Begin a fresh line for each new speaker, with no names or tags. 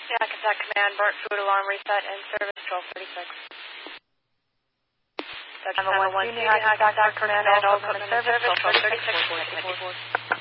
Yeah, contact command, Bart Food Alarm reset and service 1236. Dutch 911, contact command, all equipment in service 1236.